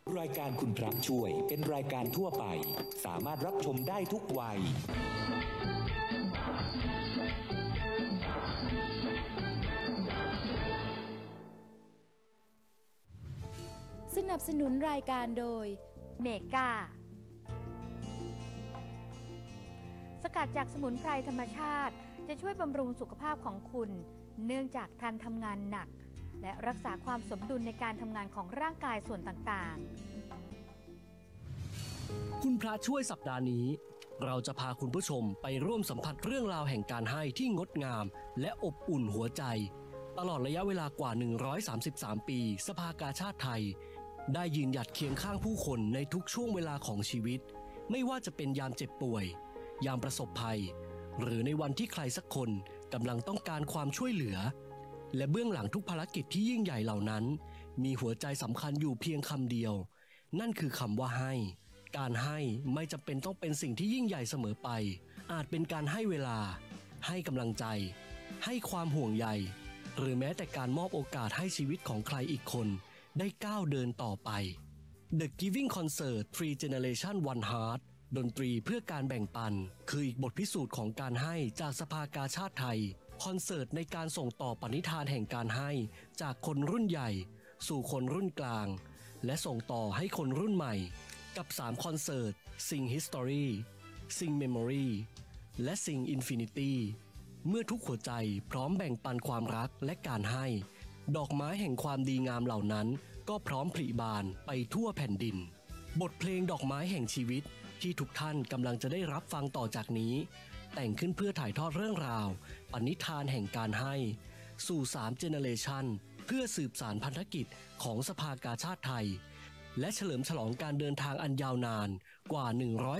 รายการคุณพระช่วยเป็นรายการทั่วไปสามารถรับชมได้ทุกวัยสนับสนุนรายการโดยเมกาสกัดจากสมุนไพรธรรมชาติจะช่วยบำรุงสุขภาพของคุณเนื่องจากท่านทำงานหนักและรักษาความสมดุลในการทำงานของร่างกายส่วนต่างๆคุณพระช่วยสัปดาห์นี้เราจะพาคุณผู้ชมไปร่วมสัมผัสเรื่องราวแห่งการให้ที่งดงามและอบอุ่นหัวใจตลอดระยะเวลากว่า133ปีสภากาชาติไทยได้ยืนหยัดเคียงข้างผู้คนในทุกช่วงเวลาของชีวิตไม่ว่าจะเป็นยามเจ็บป่วยยามประสบภัยหรือในวันที่ใครสักคนกำลังต้องการความช่วยเหลือและเบื้องหลังทุกภารกิจที่ยิ่งใหญ่เหล่านั้นมีหัวใจสำคัญอยู่เพียงคำเดียวนั่นคือคำว่าให้การให้ไม่จำเป็นต้องเป็นสิ่งที่ยิ่งใหญ่เสมอไปอาจเป็นการให้เวลาให้กำลังใจให้ความห่วงใยหรือแม้แต่การมอบโอกาสให้ชีวิตของใครอีกคนได้ก้าวเดินต่อไป The Giving Concert 3 Generation One Heart ดนตรีเพื่อการแบ่งปันคืออีกบทพิสูจน์ของการให้จากสภากาชาติไทยคอนเสิร์ตในการส่งต่อปณิธานแห่งการให้จากคนรุ่นใหญ่สู่คนรุ่นกลางและส่งต่อให้คนรุ่นใหม่กับ3คอนเสิร์ต Sing History Sing Memory และ Sing Infinity เมื่อทุกหัวใจพร้อมแบ่งปันความรักและการให้ดอกไม้แห่งความดีงามเหล่านั้นก็พร้อมผลิบานไปทั่วแผ่นดินบทเพลงดอกไม้แห่งชีวิตที่ทุกท่านกำลังจะได้รับฟังต่อจากนี้แต่งขึ้นเพื่อถ่ายทอดเรื่องราวปณิธานแห่งการให้สู่3เจเนเรชันเพื่อสืบสานพันธกิจของสภากาชาติไทยและเฉลิมฉลองการเดินทางอันยาวนานกว่า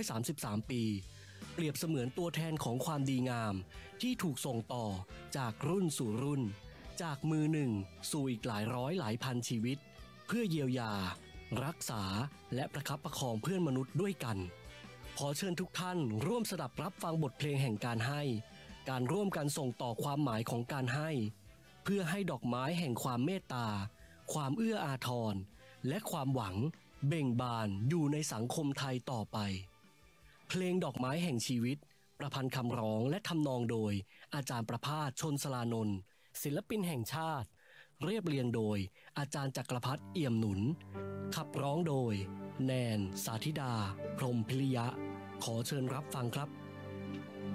133ปีเปรียบเสมือนตัวแทนของความดีงามที่ถูกส่งต่อจากรุ่นสู่รุ่นจากมือหนึ่งสู่อีกหลายร้อยหลายพันชีวิตเพื่อเยียวยารักษาและประคับประคองเพื่อนมนุษย์ด้วยกันขอเชิญทุกท่านร่วมสดับรับฟังบทเพลงแห่งการให้การร่วมกันส่งต่อความหมายของการให้เพื่อให้ดอกไม้แห่งความเมตตาความเอื้ออาทรและความหวังเบ่งบานอยู่ในสังคมไทยต่อไปเพลงดอกไม้แห่งชีวิตประพันธ์คำร้องและทำนองโดยอาจารย์ประภาส ชนสลานนท์ศิลปินแห่งชาติเรียบเรียงโดยอาจารย์จักรพัฒน์เอี่ยมหนุนขับร้องโดยแนนสาธิดาพรหมพิริยะขอเชิญรับฟังครับ